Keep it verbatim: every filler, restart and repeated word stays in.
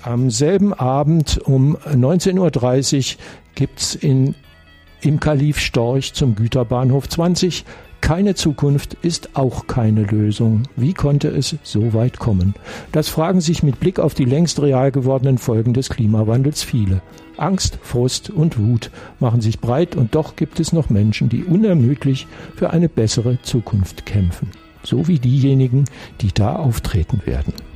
Am selben Abend um neunzehn Uhr dreißig gibt's in im Kalif Storch zum Güterbahnhof zwanzig. Keine Zukunft ist auch keine Lösung. Wie konnte es so weit kommen? Das fragen sich mit Blick auf die längst real gewordenen Folgen des Klimawandels viele. Angst, Frust und Wut machen sich breit und doch gibt es noch Menschen, die unermüdlich für eine bessere Zukunft kämpfen. So wie diejenigen, die da auftreten werden.